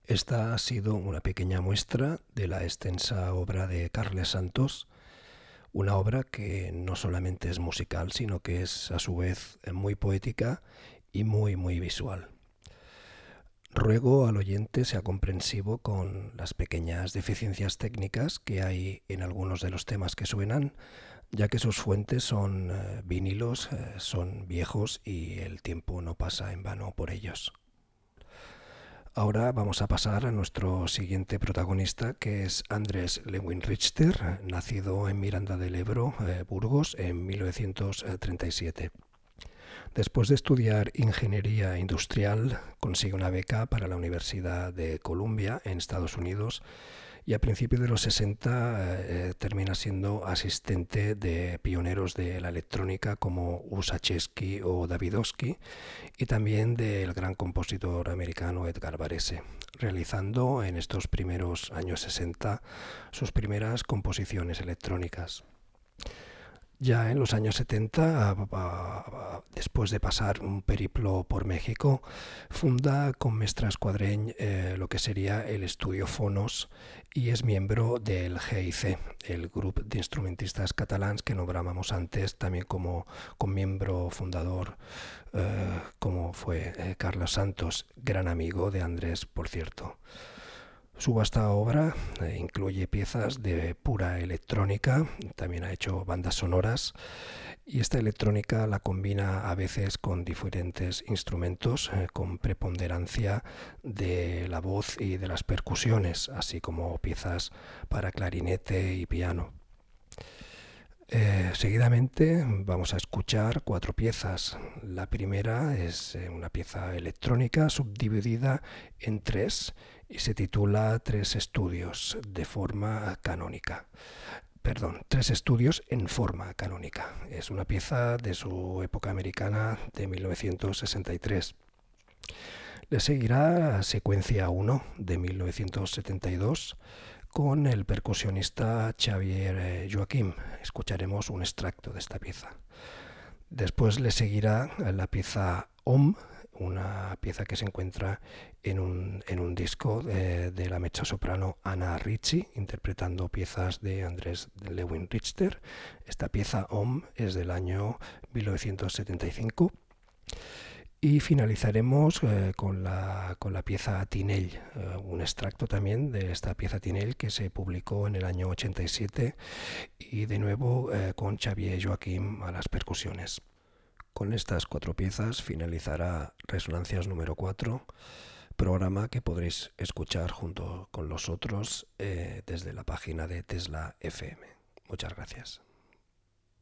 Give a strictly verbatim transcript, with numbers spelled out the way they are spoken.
Esta ha sido una pequeña muestra de la extensa obra de Carles Santos, una obra que no solamente es musical, sino que es a su vez muy poética y muy, muy visual. Ruego al oyente sea comprensivo con las pequeñas deficiencias técnicas que hay en algunos de los temas que suenan, ya que sus fuentes son eh, vinilos, eh, son viejos y el tiempo no pasa en vano por ellos. Ahora vamos a pasar a nuestro siguiente protagonista, que es Andrés Lewin Richter, nacido en Miranda del Ebro, eh, Burgos, en mil novecientos treinta y siete. Después de estudiar ingeniería industrial, consigue una beca para la Universidad de Columbia en Estados Unidos y a principios de los sesenta eh, termina siendo asistente de pioneros de la electrónica como Ussachevsky o Davidovsky y también del gran compositor americano Edgar Varese, realizando en estos primeros años sesenta sus primeras composiciones electrónicas. Ya en los años setenta, después de pasar un periplo por México, funda con Mestre Escuadreny eh, lo que sería el estudio Fonos y es miembro del G I C, el grupo de instrumentistas catalans que nombrábamos antes, también como con miembro fundador, eh, como fue eh, Carles Santos, gran amigo de Andrés, por cierto. Su vasta obra eh, incluye piezas de pura electrónica, también ha hecho bandas sonoras y esta electrónica la combina a veces con diferentes instrumentos eh, con preponderancia de la voz y de las percusiones, así como piezas para clarinete y piano. Eh, seguidamente vamos a escuchar cuatro piezas. La primera es eh, una pieza electrónica subdividida en tres y se titula Tres estudios de forma canónica. Perdón, Tres estudios en forma canónica. Es una pieza de su época americana de mil novecientos sesenta y tres. Le seguirá Secuencia uno de mil novecientos setenta y dos con el percusionista Xavier Joaquim. Escucharemos un extracto de esta pieza. Después le seguirá la pieza Om, una pieza que se encuentra en un, en un disco de, de la mezzosoprano Anna Ricci, interpretando piezas de Andrés Lewin Richter. Esta pieza Om es del año mil novecientos setenta y cinco. Y finalizaremos eh, con, la, con la pieza Tinell, eh, un extracto también de esta pieza Tinell que se publicó en el año ochenta y siete y de nuevo eh, con Xavier Joaquim a las percusiones. Con estas cuatro piezas finalizará Resonancias número cuatro, programa que podréis escuchar junto con los otros eh, desde la página de Tesla F M. Muchas gracias.